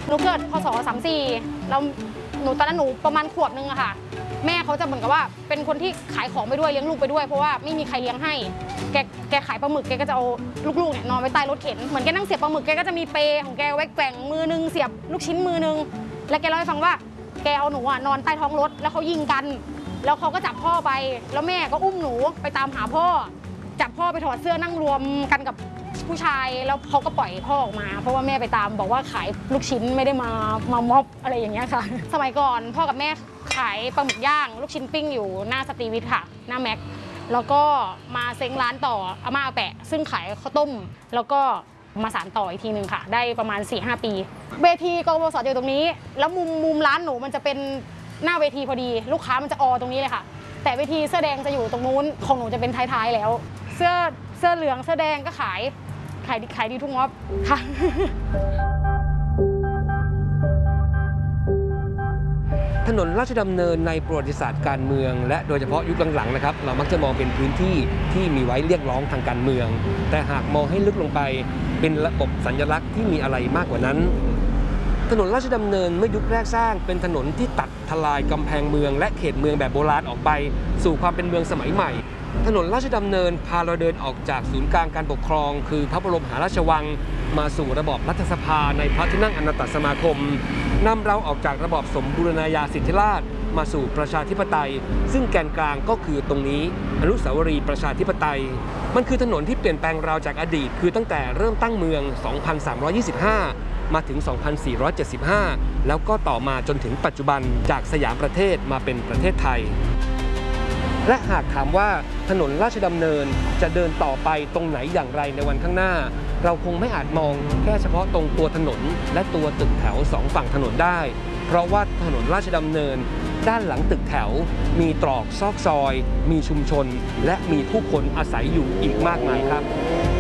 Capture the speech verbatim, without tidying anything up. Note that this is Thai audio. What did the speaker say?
หนูเกิดพศสามสี่เราหนูตอนนั้นหนูประมาณขวบนึงอะค่ะแม่เขาจะเหมือนกับว่าเป็นคนที่ขายของไปด้วยเลี้ยงลูกไปด้วยเพราะว่าไม่มีใครเลี้ยงให้แกแกขายปลาหมึกแกก็จะเอาลูกๆเนี่ยนอนไว้ใต้รถเข็นเหมือนแกนั่งเสียบปลาหมึกแกก็จะมีเปของแกไว้แกว่งมือนึงเสียบลูกชิ้นมือนึงแล้วแกเล่าให้ฟังว่าแกเอาหนูอะนอนใต้ท้องรถแล้วเขายิงกันแล้วเขาก็จับพ่อไปแล้วแม่ก็อุ้มหนูไปตามหาพ่อจับพ่อไปถอดเสื้อนั่งรวมกันกับผู้ชายแล้วเขาก็ปล่อยพ่อออกมาเพราะว่าแม่ไปตามบอกว่าขายลูกชิ้นไม่ได้มามาม็อบอะไรอย่างเงี้ยค่ะสมัยก่อนพ่อกับแม่ขายปลาหมึกย่างลูกชิ้นปิ้งอยู่หน้าสตรีวิทย์ค่ะหน้าแม็กแล้วก็มาเซ้งร้านต่ออาม่าอาแปะซึ่งขายข้าวต้มแล้วก็มาสานต่ออีกทีหนึ่งค่ะได้ประมาณ สี่ห้า ปีเวทีกบสอยู่ตรงนี้แล้วมุมมุมร้านหนูมันจะเป็นหน้าเวทีพอดีลูกค้ามันจะออตรงนี้เลยค่ะแต่เวทีเสื้อแดงจะอยู่ตรงนู้นของหนูจะเป็นท้ายๆแล้วเสื้อเสื้อเหลืองเสื้อแดงก็ขายขายดีขายดีทุกม็อบค่ะถนนราชดำเนินในประวัติศาสตร์การเมืองและโดยเฉพาะยุคหลังๆนะครับเรามักจะมองเป็นพื้นที่ที่มีไว้เรียกร้องทางการเมืองแต่หากมองให้ลึกลงไปเป็นระบบสัญลักษณ์ที่มีอะไรมากกว่านั้นถนนราชดำเนินเมื่อยุคแรกสร้างเป็นถนนที่ตัดทลายกำแพงเมืองและเขตเมืองแบบโบราณออกไปสู่ความเป็นเมืองสมัยใหม่ถนนราชดำเนินพาเราเดินออกจากศูนย์กลางการปกครองคือพระบรมมหาราชวังมาสู่ระบอบรัฐสภาในพระที่นั่งอนันตสมาคมนำเราออกจากระบอบสมบูรณาญาสิทธิราชย์มาสู่ประชาธิปไตยซึ่งแกนกลางก็คือตรงนี้อนุสาวรีย์ประชาธิปไตยมันคือถนนที่เปลี่ยนแปลงเราจากอดีตคือตั้งแต่เริ่มตั้งเมือง สองพันสามร้อยยี่สิบห้า มาถึง สองพันสี่ร้อยเจ็ดสิบห้า แล้วก็ต่อมาจนถึงปัจจุบันจากสยามประเทศมาเป็นประเทศไทยและหากถามว่าถนนราชดำเนินจะเดินต่อไปตรงไหนอย่างไรในวันข้างหน้าเราคงไม่อาจมองแค่เฉพาะตรงตัวถนนและตัวตึกแถวสองฝั่งถนนได้เพราะว่าถนนราชดำเนินด้านหลังตึกแถวมีตรอกซอกซอยมีชุมชนและมีผู้คนอาศัยอยู่อีกมากมายครับ